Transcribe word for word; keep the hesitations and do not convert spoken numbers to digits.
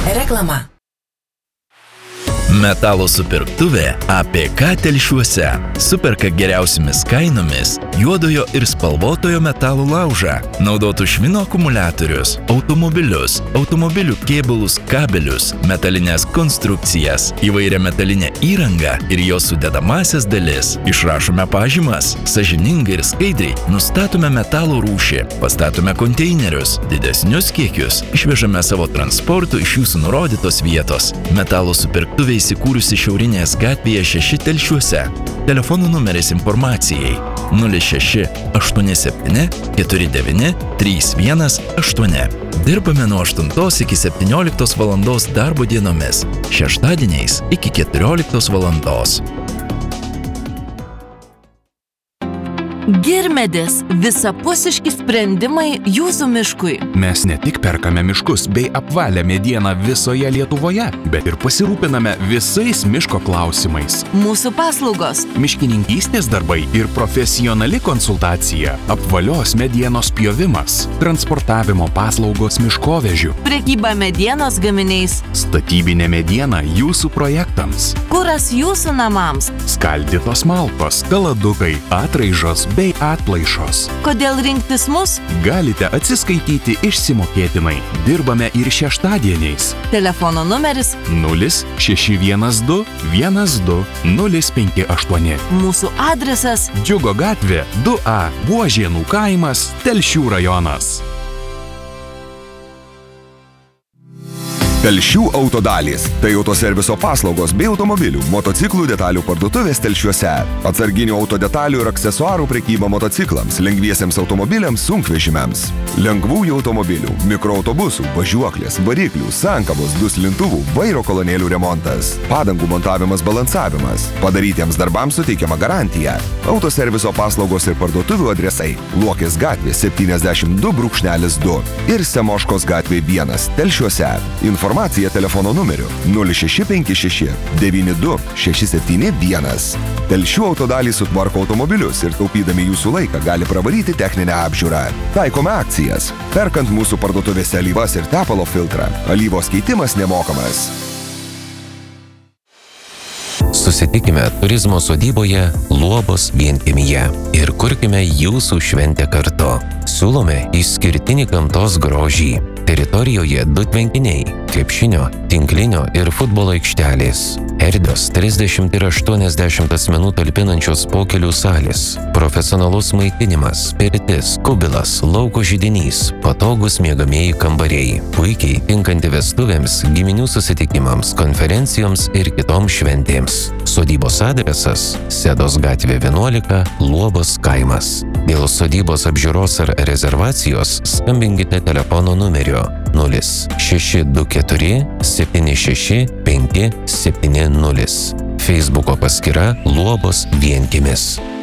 Reklama. Metalo supirktuvė A P K Telšiuose. Superka geriausiamis kainomis juodojo ir spalvotojo metalo laužą, naudotų švino akumuliatorius, automobilius, automobilių kėbulus, kabelius, metalinės konstrukcijas, įvairią metalinę įrangą ir jos sudedamasias dalis. Išrašome pažymas, sąžiningai ir skaidriai nustatome metalo rūšį, pastatome konteinerius, didesnius kiekius, išvežame savo transportu iš jūsų nurodytos vietos. Metalo supirktuvė įsikūrusi Šiaurinės gatvėje šeši Telšiuose. Telefonų numeris informacijai nulis šeši aštuoni septyni keturi devyni trys vienas aštuoni. Dirbame nuo aštuntos iki septynioliktos valandos darbo dienomis, šeštadieniais iki keturioliktos valandos. Girmedis – visapusiški sprendimai jūsų miškui. Mes ne tik perkame miškus bei apvalę medieną visoje Lietuvoje, bet ir pasirūpiname visais miško klausimais. Mūsų paslaugos – miškininkystės darbai ir profesionali konsultacija, apvalios medienos pjovimas, transportavimo paslaugos miškovežių, prekyba medienos gaminiais, statybinė mediena jūsų projektams, kuras jūsų namams, skaldytos malkos, kaladukai, atraižos bei atplaišos. Kodėl rinktis mus? Galite atsiskaityti išsimokėtinai. Dirbame ir šeštadieniais. Telefono numeris nulis šeši vienas du vienas du nulis penki aštuoni. Mūsų adresas Džiugo gatvė du A, Buožėnų kaimas, Telšių rajonas. Telšių autodalys – tai autoserviso paslaugos bei automobilių, motociklų detalių parduotuvės Telšiuose. Atsarginių autodetalių ir aksesuarų prekyba motociklams, lengviesiems automobiliams, sunkvežimiams. Lengvųjų automobilių, mikroautobusų, važiuoklės, variklių, sankabos, duslintuvų, vairo kolonėlių remontas. Padangų montavimas, balansavimas. Padarytiems darbams suteikiama garantija. Autoserviso paslaugos ir parduotuvių adresai – Luokės gatvė septyniasdešimt du du ir Semoškos gatvė vienas Telšiuose. Informacija telefono numeriu nulis šeši penki šeši devyni du šeši septyni vienas. Telšių autodalys sutvarko automobilius ir taupydami jūsų laiką gali pravaryti techninę apžiūrą. Taikome akcijas. Perkant mūsų parduotuvėse alyvas ir tepalo filtrą, alyvos keitimas nemokamas. Susitikime turizmo sodyboje Luobos vienkiemyje ir kurkime jūsų šventę kartu. Siūlome išskirtinį gamtos grožį. Teritorijoje du tvenkiniai – krepšinio, tinklinio ir futbolo aikštelės. Erdvios trisdešimt ir aštuoniasdešimt asmenų talpinančios pokelių salės. Profesionalus maitinimas, pirtis, kubilas, lauko židinys, patogus miegamieji kambariai. Puikiai tinkanti vestuvėms, giminių susitikimams, konferencijoms ir kitoms šventėms. Sodybos adresas – Sedos gatvė vienuolika, Luobos kaimas. Dėl sodybos apžiūros ar rezervacijos skambinkite telefono numeriu nulis šeši du keturi septyni šeši penki septyni nulis. Feisbuko paskyra Luobos vienkiemis.